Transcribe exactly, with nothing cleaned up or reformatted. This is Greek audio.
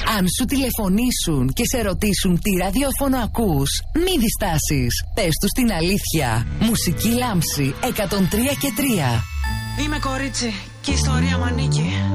Αν σου τηλεφωνήσουν και σε ρωτήσουν τι ραδιόφωνο ακούς, μη διστάσεις. Πες τους την αλήθεια. Μουσική Λάμψη εκατόν τρία και τρία. Είμαι κορίτσι και η ιστορία μ' ανήκει.